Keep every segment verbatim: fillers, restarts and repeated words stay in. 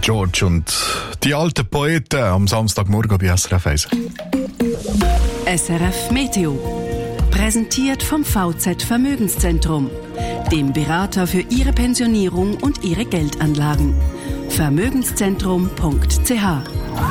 George und die alten Poeten am Samstagmorgen bei S R F eins. S R F Meteo. Präsentiert vom V Z Vermögenszentrum, dem Berater für Ihre Pensionierung und Ihre Geldanlagen. Vermögenszentrum punkt c h.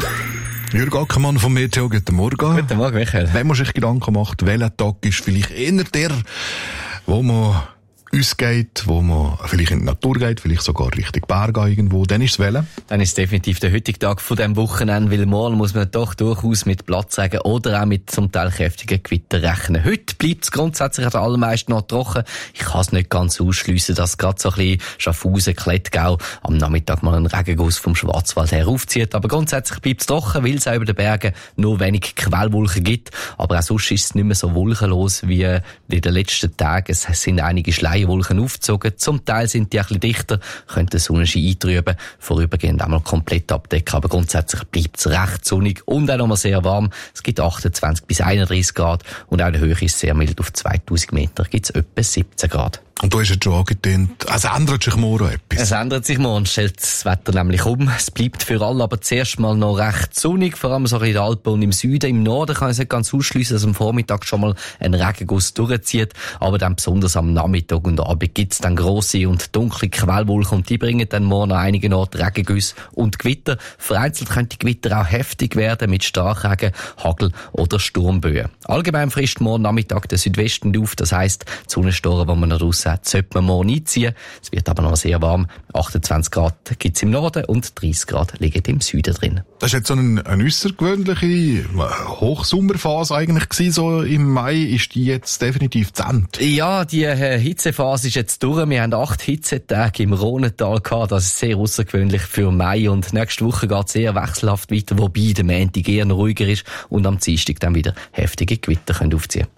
Jürg Ackermann vom Meteo, guten Morgen. Guten Morgen, Michael. Wenn man sich Gedanken macht, welcher Tag ist vielleicht eher der, wo man ausgeht, wo man vielleicht in die Natur geht, vielleicht sogar Richtung Berge irgendwo, dann ist es welcher? Dann ist es definitiv der heutige Tag von diesem Wochenende, weil morgen muss man doch durchaus mit Platzregen oder auch mit zum Teil kräftigen Gewitter rechnen. Heute bleibt es grundsätzlich an den allermeisten noch trocken. Ich kann es nicht ganz ausschliessen, dass gerade so ein bisschen Schaffhausen, Klettgau am Nachmittag mal einen Regenguss vom Schwarzwald her aufzieht. Aber grundsätzlich bleibt es trocken, weil es auch über den Bergen nur wenig Quellwolken gibt. Aber auch sonst ist es nicht mehr so wolkenlos wie in den letzten Tagen. Es sind einige Schleier Wolken aufgezogen. Zum Teil sind die ein bisschen dichter, können den Sonnenschein eintrüben, vorübergehend einmal komplett abdecken. Aber grundsätzlich bleibt es recht sonnig und auch noch mal sehr warm. Es gibt achtundzwanzig bis einunddreißig Grad und auch die Höhe ist sehr mild. Auf zweitausend Meter gibt es etwa siebzehn Grad. Und du hast jetzt schon angetönt, es ändert sich morgen etwas. Es ändert sich morgen, stellt das Wetter nämlich um. Es bleibt für alle aber zuerst mal noch recht sonnig, vor allem so in den Alpen und im Süden. Im Norden kann ich es nicht ganz ausschliessen, dass am Vormittag schon mal ein Regenguss durchzieht, aber dann besonders am Nachmittag und Abend gibt es dann grosse und dunkle Quellwolken und die bringen dann morgen an einigen Orten Regengüsse und Gewitter. Vereinzelt können die Gewitter auch heftig werden mit Starkregen, Hagel oder Sturmböen. Allgemein frisst morgen Nachmittag der Südwesten auf, das heisst, die Sonnenstoren, die man noch raus sollte man morgen einziehen. Es wird aber noch sehr warm. achtundzwanzig Grad gibt es im Norden und dreißig Grad liegen im Süden drin. Das war jetzt so eine, eine äussergewöhnliche Hochsommerphase eigentlich gewesen, so im Mai. Ist die jetzt definitiv zu Ende? Ja, die äh, Hitzephase ist jetzt durch. Wir haben acht Hitzetage im Rhonental gehabt. Das ist sehr außergewöhnlich für Mai. Und nächste Woche geht es sehr wechselhaft weiter, wobei der Montag eher noch ruhiger ist und am Dienstag dann wieder heftige Gewitter können aufziehen.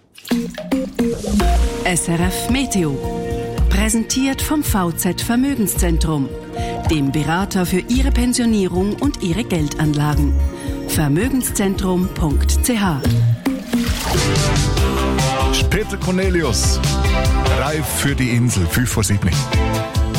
S R F Meteo. Präsentiert vom V Z Vermögenszentrum, dem Berater für Ihre Pensionierung und Ihre Geldanlagen. Vermögenszentrum punkt c h. Peter Cornelius, reif für die Insel, fünf vor sieben.